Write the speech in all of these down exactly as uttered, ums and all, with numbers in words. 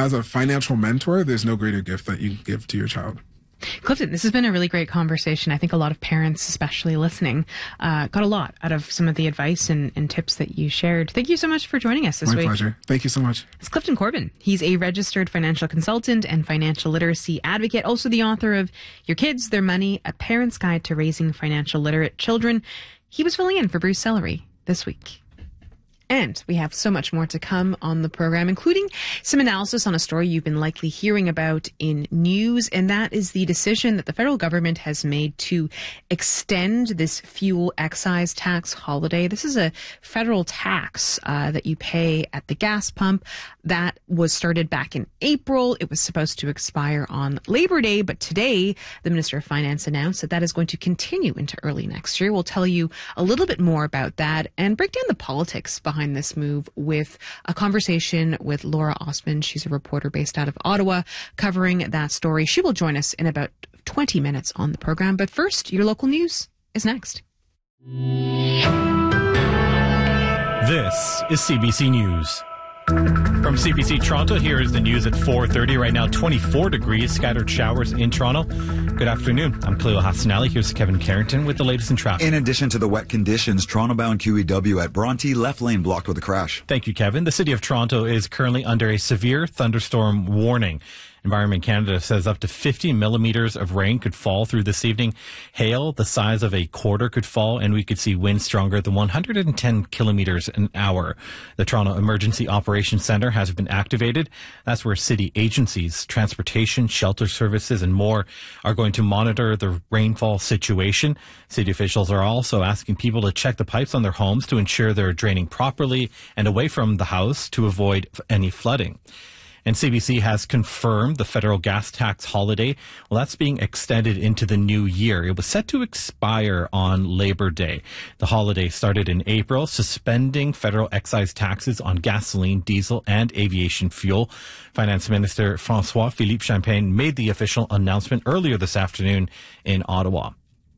as a financial mentor, there's no greater gift that you can give to your child. Clifton, this has been a really great conversation. I think a lot of parents, especially listening, uh, got a lot out of some of the advice and, and tips that you shared. Thank you so much for joining us this My week. My pleasure. Thank you so much. It's Clifton Corbin. He's a registered financial consultant and financial literacy advocate, also the author of Your Kids, Their Money, A Parent's Guide to Raising Financial Literate Children. He was filling in for Bruce Celery this week. And we have so much more to come on the program, including some analysis on a story you've been likely hearing about in news, and that is the decision that the federal government has made to extend this fuel excise tax holiday. This is a federal tax uh, that you pay at the gas pump that was started back in April. It was supposed to expire on Labor Day, but today the Minister of Finance announced that that is going to continue into early next year. We'll tell you a little bit more about that and break down the politics behind behind this move with a conversation with Laura Osman. She's a reporter based out of Ottawa covering that story. She will join us in about twenty minutes on the program. But first, your local news is next. This is C B C News. From C B C Toronto, here is the news at four thirty. Right now, twenty-four degrees, scattered showers in Toronto. Good afternoon. I'm Khalil Hassanali. Here's Kevin Carrington with the latest in traffic. In addition to the wet conditions, Toronto-bound Q E W at Bronte, left lane blocked with a crash. Thank you, Kevin. The City of Toronto is currently under a severe thunderstorm warning. Environment Canada says up to fifty millimeters of rain could fall through this evening. Hail the size of a quarter could fall, and we could see winds stronger than one hundred ten kilometers an hour. The Toronto Emergency Operations Centre has been activated. That's where city agencies, transportation, shelter services, and more are going to monitor the rainfall situation. City officials are also asking people to check the pipes on their homes to ensure they're draining properly and away from the house to avoid any flooding. And C B C has confirmed the federal gas tax holiday. Well, that's being extended into the new year. It was set to expire on Labor Day. The holiday started in April, suspending federal excise taxes on gasoline, diesel, and aviation fuel. Finance Minister François-Philippe Champagne made the official announcement earlier this afternoon in Ottawa.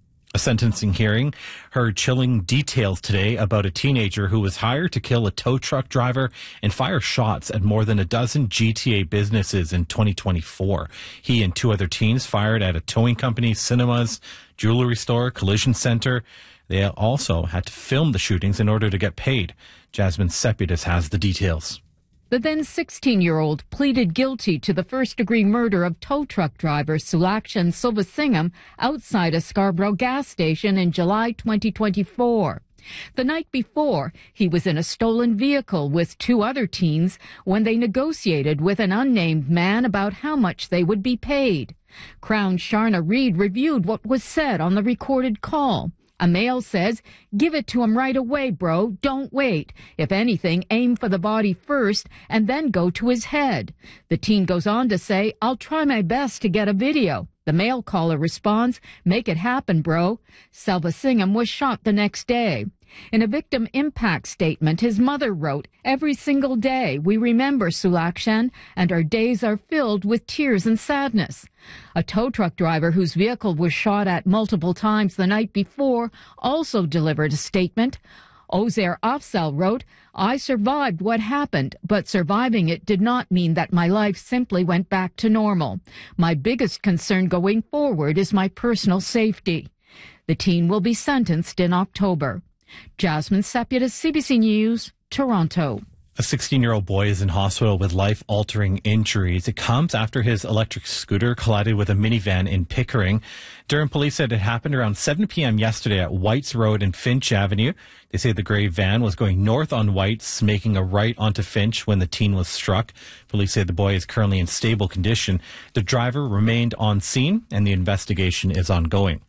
A sentencing hearing heard chilling details today about a teenager who was hired to kill a tow truck driver and fire shots at more than a dozen G T A businesses in twenty twenty-four. He and two other teens fired at a towing company, cinemas, jewelry store, collision center. They also had to film the shootings in order to get paid. Jasmine Sepidus has the details. The then sixteen-year-old pleaded guilty to the first-degree murder of tow truck driver Sulakshan Silvasingham outside a Scarborough gas station in July twenty twenty-four. The night before, he was in a stolen vehicle with two other teens when they negotiated with an unnamed man about how much they would be paid. Crown Sharna Reid reviewed what was said on the recorded call. A male says, "Give it to him right away, bro. Don't wait. If anything, aim for the body first and then go to his head." The teen goes on to say, "I'll try my best to get a video." The male caller responds, "Make it happen, bro." Silvasingham was shot the next day. In a victim impact statement, his mother wrote, "Every single day we remember Sulakshan, and our days are filled with tears and sadness." A tow truck driver whose vehicle was shot at multiple times the night before also delivered a statement. Ozair Afzal wrote, "I survived what happened, but surviving it did not mean that my life simply went back to normal. My biggest concern going forward is my personal safety." The teen will be sentenced in October. Jasmine Sepidus, C B C News, Toronto. A sixteen-year-old boy is in hospital with life-altering injuries. It comes after his electric scooter collided with a minivan in Pickering. Durham police said it happened around seven p.m. yesterday at Whites Road and Finch Avenue. They say the gray van was going north on Whites, making a right onto Finch when the teen was struck. Police say the boy is currently in stable condition. The driver remained on scene, and the investigation is ongoing.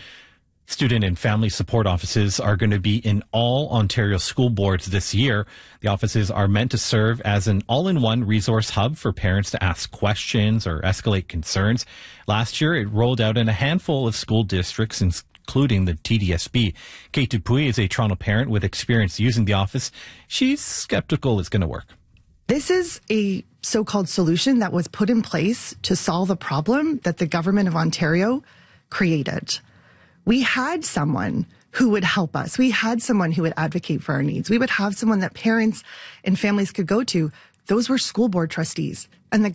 Student and family support offices are going to be in all Ontario school boards this year. The offices are meant to serve as an all-in-one resource hub for parents to ask questions or escalate concerns. Last year, it rolled out in a handful of school districts, including the T D S B. Kate Dupuy is a Toronto parent with experience using the office. She's skeptical it's going to work. This is a so-called solution that was put in place to solve a problem that the government of Ontario created. We had someone who would help us. We had someone who would advocate for our needs. We would have someone that parents and families could go to. Those were school board trustees.